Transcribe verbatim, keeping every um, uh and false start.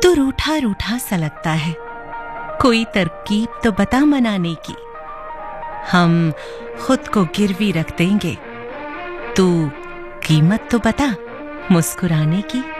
तू रूठा रूठा सा लगता है, कोई तरकीब तो बता मनाने की। हम खुद को गिरवी रख देंगे, तू कीमत तो बता मुस्कुराने की।